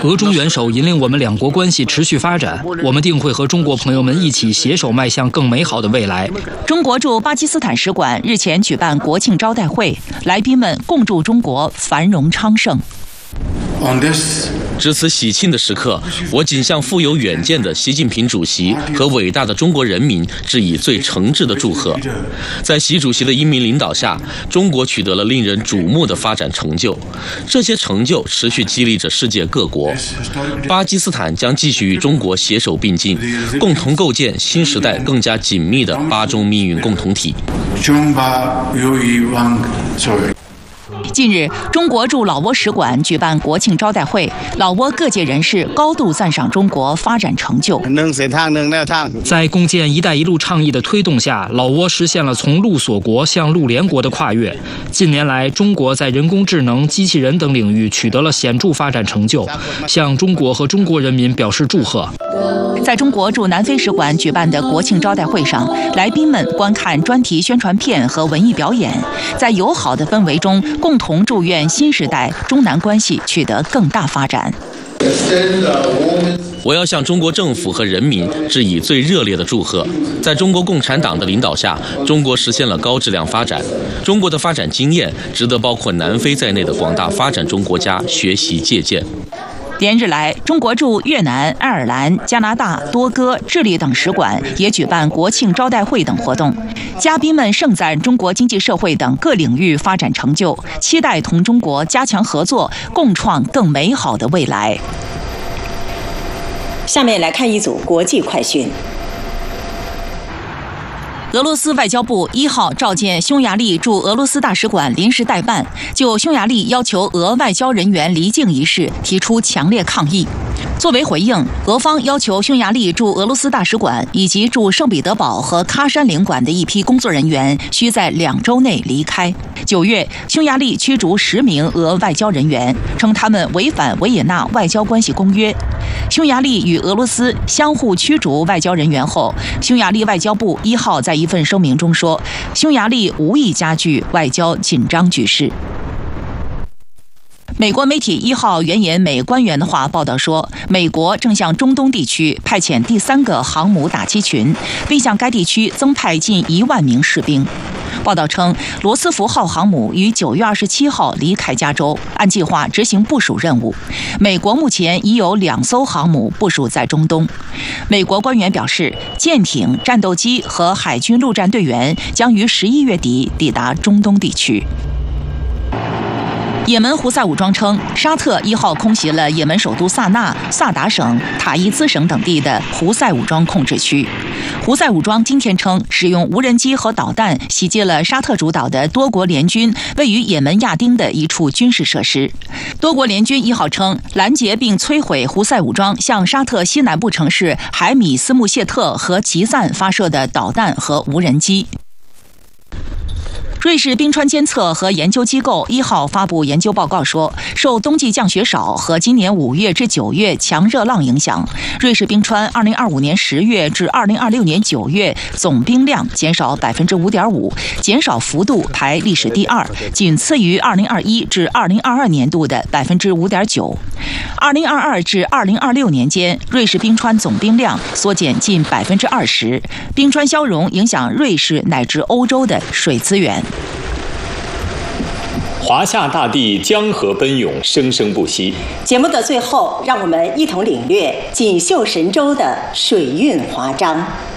俄中元首引领我们两国关系持续发展，我们定会和中国朋友们一起携手迈向更美好的未来。 中国驻巴基斯坦使馆日前举办国庆招待会，来宾们共祝中国繁荣昌盛。 值此喜庆的时刻，我谨向富有远见的习近平主席和伟大的中国人民致以最诚挚的祝贺。在习主席的英明领导下，中国取得了令人瞩目的发展成就，这些成就持续激励着世界各国。巴基斯坦将继续与中国携手并进，共同构建新时代更加紧密的巴中命运共同体。 近日，中国驻老挝使馆举办国庆招待会，老挝各界人士高度赞赏中国发展成就。 在共建“一带一路”倡议的推动下，老挝实现了从陆锁国向陆联国的跨越。近年来，中国在人工智能、机器人等领域取得了显著发展成就，向中国和中国人民表示祝贺。 在中国驻南非使馆举办的国庆招待会上，来宾们观看专题宣传片和文艺表演，在友好的氛围中，共同祝愿新时代中南关系取得更大发展。 我要向中国政府和人民致以最热烈的祝贺。在中国共产党的领导下，中国实现了高质量发展。中国的发展经验值得包括南非在内的广大发展中国家学习借鉴。 连日来，中国驻越南、爱尔兰、加拿大、多哥、智利等使馆也举办国庆招待会等活动，嘉宾们盛赞中国经济社会等各领域发展成就，期待同中国加强合作，共创更美好的未来。 下面来看一组国际快讯。 俄罗斯外交部1号召见匈牙利驻俄罗斯大使馆临时代办，就匈牙利要求俄外交人员离境一事提出强烈抗议。作为回应，俄方要求匈牙利驻俄罗斯大使馆以及驻圣彼得堡和喀山领馆的一批工作人员需在2周内离开。9月，匈牙利驱逐10名俄外交人员，称他们违反维也纳外交关系公约。匈牙利与俄罗斯相互驱逐外交人员后，匈牙利外交部1号在一份声明中说，匈牙利无意加剧外交紧张局势。美国媒体1号援引美官员的话报道说，美国正向中东地区派遣第3个航母打击群，并向该地区增派近1万名士兵。报道称，罗斯福号航母于9月27号离开加州，按计划执行部署任务。美国目前已有2艘航母部署在中东。美国官员表示，舰艇、战斗机和海军陆战队员将于11月底抵达中东地区。也门胡塞武装称，沙特1号空袭了也门首都萨那、萨达省、塔伊兹省等地的胡塞武装控制区。胡塞武装今天称，使用无人机和导弹袭击了沙特主导的多国联军位于也门亚丁的一处军事设施。多国联军1号称，拦截并摧毁胡塞武装向沙特西南部城市海米斯穆谢特和吉赞发射的导弹和无人机。瑞士冰川监测和研究机构1号发布研究报告说，受冬季降雪少和今年5月至9月强热浪影响，瑞士冰川2025年10月至2026年9月总冰量减少 5.5%， 减少幅度排历史第2，仅次于2021至2022年度的 5.9%。2022至2026年间，瑞士冰川总冰量缩减近 20%， 冰川消融影响瑞士乃至欧洲的水资源。 华夏大地江河奔涌，生生不息。 节目的最后，让我们一同领略锦绣神州的水韵华章。